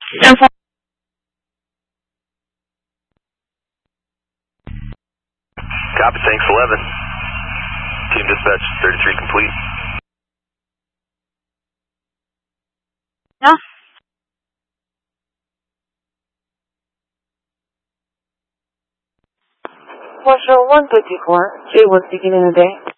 10-4. Copy, thanks 11. Team dispatch 33 complete. No. Marshal 154, J was speaking in a day.